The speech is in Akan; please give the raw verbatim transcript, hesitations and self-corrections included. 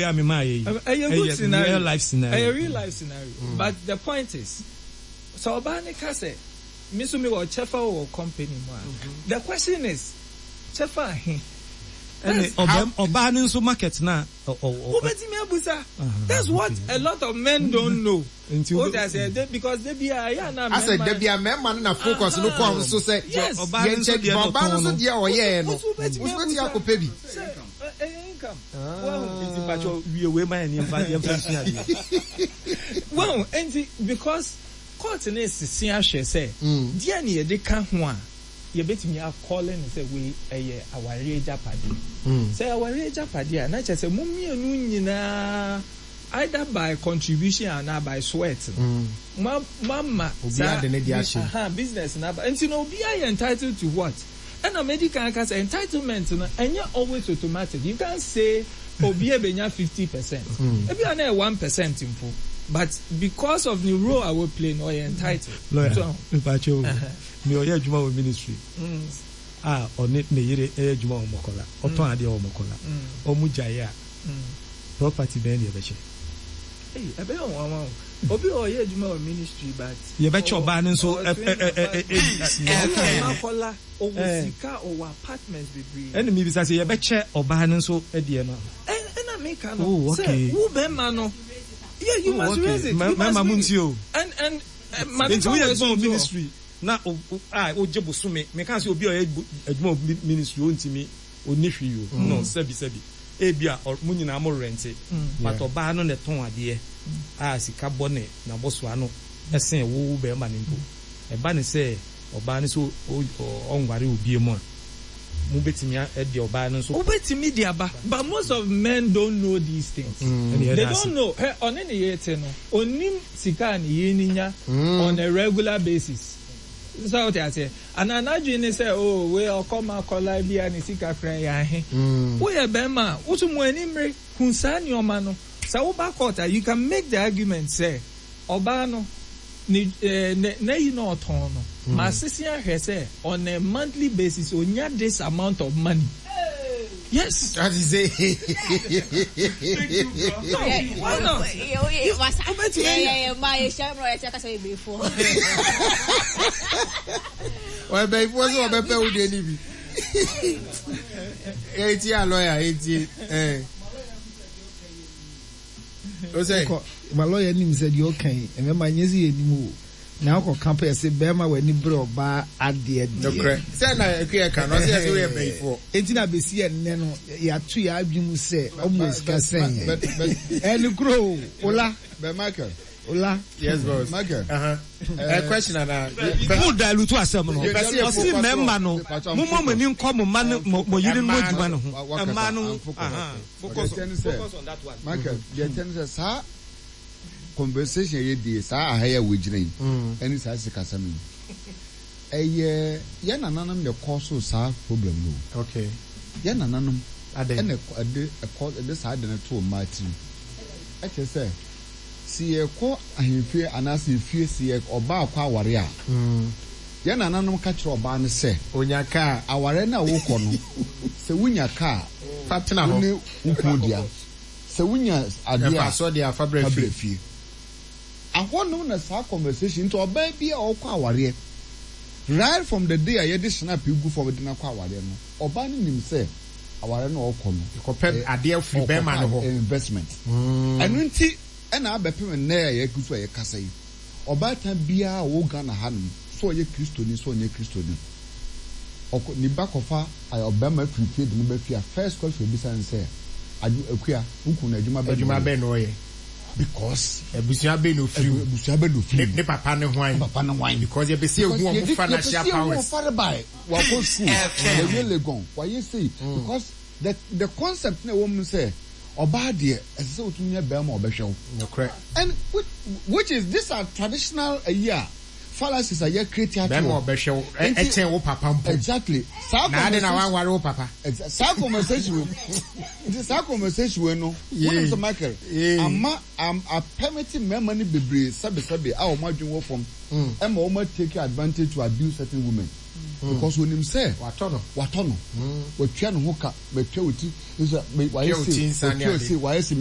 ya me ma ye. A good scenario. Real life scenario. A real life scenario. Mm. But the point is, so Obani Kase, Misumi or Chefa or company. Mm-hmm. The question is, Chefa he. Obani so market na. That's what a lot of men don't know. What I said, because they be a yeah. I said they be a man na focus no come so say yes. Obani so dia Obani so dia o ye no. What's your baby? Income. Well, we away my name well, and because court is see she say, dear near the can one. You bet me are calling and say we a our Japadi. Say our Japadi, and I just say mummy and na either by contribution or by sweat. Mama, business now, and you know, be I entitled to what? And a medical has entitlement, and you're always automatic. You can't say, oh, be a benya fifty percent. Maybe I'm a one percent info. But because of the role I will play, no, you're entitled. Lawyer, so, me oye juma wo ministry. Ah, on it ne yire e juma o mokola. Oton ade o mokola. O mu jaya. Property ben ye beche. Hey, ebe o wa. Obi oye juma o ministry but ye beche oba ne so eh eh eh mokola o sika o apartments be bring. Enemy bi say ye beche oba ne so e de no. Eh na make no. Say who be man no. Yeah, you must raise it. And and my ministry. Na ah o jebo sume me kan say obi o adwuma ministry o ntimi oni hwe yo no sebi sebi e bia mu nyina mo rent but oba no ne ton ade ah sika bone na boso ano esen wo be ma ne mpo e ba ne say oba ne so onware obi mu mu betimi e de oba no so obetimi de aba but most of men don't know these things. Mm. They don't know hey on any yete no onim sika ne ye ninya on a regular basis. So what I say, and another say, oh, we all come out call be and sika cry he. We a bema, utu mu enimre kunsan your mano. So back quarter, you can make the argument say, Obano ni ne you know tono. My sister has say on a monthly basis, on this amount of money. Yes. That is it. No, why not? Yeah, yeah, my shame right I say before. Well, babe, what's what Pepe would you leave? eighty lawyer, eighty. Eh. What's that? My lawyer name said you okay. And when my nyezi anymore. Now ko campus say bema we ni bro ba ade no correct say na ekwe kan no say we be for entina be see enne no ya tu ya adwum say almost ka say en grow ola be Michael ola yes boss Michael uh-huh a question na who dilute asem no o si memma no mo mo mani nko mo man mo yiri no adwuma no ho e ma no aha focus focus on that one Michael the ten say conversation ye dey sa ahaya we gina any sa se kasa me eh ye nananam the cause sa problem no okay ye nananam ade e de cause de sa de na to martin e che say si e ko ahemfie anase fie si e oba akwa aware a ye nananam ka kire oba ne se onya ka aware na wo ko no se wunya ka fatena ho ne ukudia se wunya ade a so dia fabric fie I want to know that conversation to a baby or kwaware. Right from the day I had this snap, you go for the kwaware. Or banning himself, our no kono. Compare a deal free beman investment. And when tea and I be paying near a good way a cassay. Or by time beer or Ghana hand, so ye Christoni, so ye Christoni. Or ni back of her, I obey prepared the number fear first call for this and say, I do a queer, who can I do my bedroom? Because ebusia be no free ebusia be no free ne papa ne hwan papa ne hwan because you be see who am financial powers far by wa go school we really gone why you say because the the concept na woman say oba de ese otumi be ma obehwe no correct and which, which is this are traditional a year fallacies are here created be ma obehwe e chen wo papa mpo exactly na de na wan ware wo papa sa conversation it is a conversation we no what is the Michael ama am a permitting me money bebre sabe sabe a o madwun wo from am o ma take advantage to abuse certain women because when him say watono watono we twa no ho ka me twa oti is why say why say